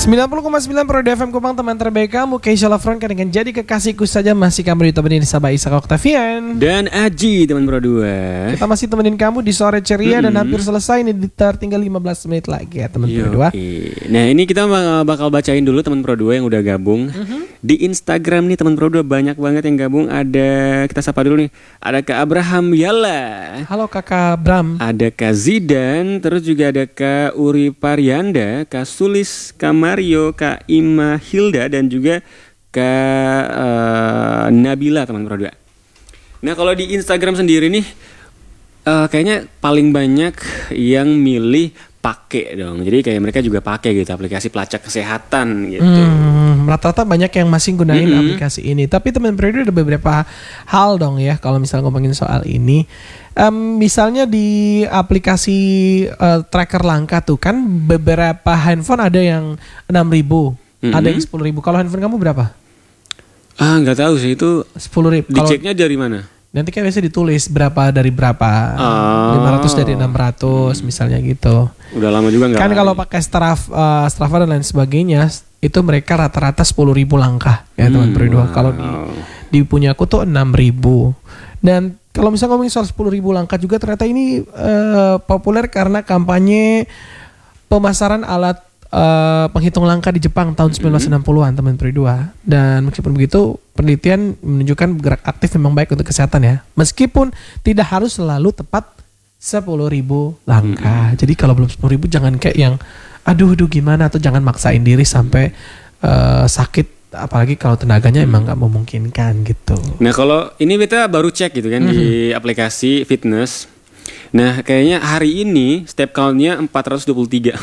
90,9 Pro FM Kupang, teman terbaik kamu. Keisha Lafron kan dengan jadi kekasihku saja. Masih kamu ditemenin sama Isa Oktavian dan Aji, teman Pro 2. Kita masih temenin kamu di sore ceria dan hampir selesai nih. Tinggal 15 menit lagi ya teman Pro 2. Nah ini kita bakal bacain dulu teman Pro 2 yang udah gabung. Di Instagram nih teman Pro 2 banyak banget yang gabung. Ada, kita sapa dulu nih. Ada Kak Abraham Yala. Halo Kakak Bram. Ada Kak Zidan. Terus juga ada Kak Uri Parianda, Kak Sulis, Kak Mario, Kak Ima Hilda, dan juga Kak Nabila teman Pro 2. Nah kalau di Instagram sendiri nih kayaknya paling banyak yang milih pakai dong. Jadi kayak mereka juga pakai gitu aplikasi pelacak kesehatan gitu. Rata-rata banyak yang masih gunain aplikasi ini. Tapi teman Pro 2 ada beberapa hal dong ya kalau misalnya ngomongin soal ini. Misalnya di aplikasi tracker langka tuh kan beberapa handphone ada yang 6.000, ada yang 10.000. Kalau handphone kamu berapa? Nggak tahu sih itu. 10.000. Diceknya dari mana? Nanti kan biasa ditulis berapa dari berapa. 500 dari 600 misalnya gitu. Udah lama juga nggak. Kan kalau pakai Strava dan lain sebagainya itu mereka rata-rata 10.000 langkah ya teman Pro 2. Kalau di punya aku tuh 6.000. Dan kalau misalnya ngomongin soal 10.000 langkah juga ternyata ini populer karena kampanye pemasaran alat penghitung langkah di Jepang tahun 1960-an teman Pro 2. Dan meskipun begitu penelitian menunjukkan gerak aktif memang baik untuk kesehatan ya. Meskipun tidak harus selalu tepat 10.000 langkah. Jadi kalau belum 10.000 jangan kayak yang aduh gimana, atau jangan maksain diri sampai sakit. Apalagi kalau tenaganya emang gak memungkinkan gitu. Nah kalau ini kita baru cek gitu kan di aplikasi fitness. Nah kayaknya hari ini step count-nya 423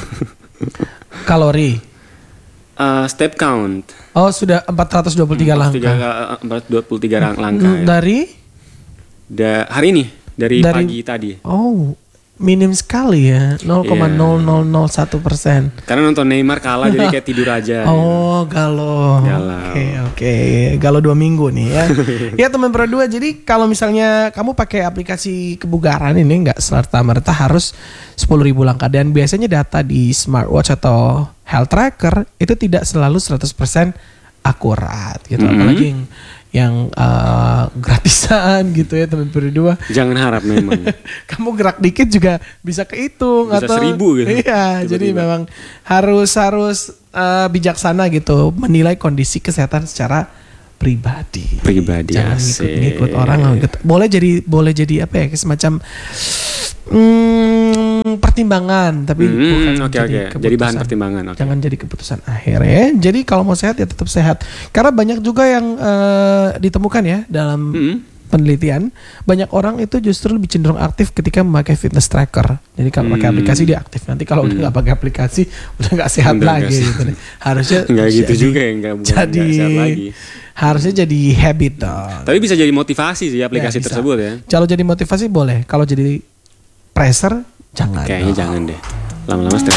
kalori. Step count. Oh sudah 423 langkah. 423 langkah ya. Dari? Hari ini dari pagi tadi. Oh minim sekali ya, 0,0001%. Karena nonton Neymar kalah jadi kayak tidur aja. Oh galau. Oke. Galau 2 minggu nih ya. Ya teman Pro 2, jadi kalau misalnya kamu pakai aplikasi kebugaran ini nggak serta-merta harus 10.000 langkah. Dan biasanya data di smartwatch atau health tracker itu tidak selalu 100% akurat gitu. Apalagi yang gratisan gitu ya teman Pro 2. Jangan harap memang. Kamu gerak dikit juga bisa kehitung bisa atau 1.000 gitu. Iya, tiba-tiba. Jadi memang harus bijaksana gitu menilai kondisi kesehatan secara pribadi. Jangan ngikut orang. Boleh jadi apa ya, semacam pertimbangan, tapi bukan jadi bahan pertimbangan. Jangan jadi keputusan akhir ya. Jadi kalau mau sehat ya tetap sehat. Karena banyak juga yang ditemukan ya dalam penelitian, banyak orang itu justru lebih cenderung aktif ketika memakai fitness tracker. Jadi kalau pakai aplikasi dia aktif. Nanti kalau udah nggak pakai aplikasi udah nggak sehat lagi. Gitu. Harusnya nggak gitu juga ya, nggak sehat lagi. Harusnya jadi habit dong. Tapi bisa jadi motivasi sih aplikasi tersebut ya. Kalau jadi motivasi boleh. Kalau jadi pressure jangan. Kayaknya jangan deh. Lama-lama stres.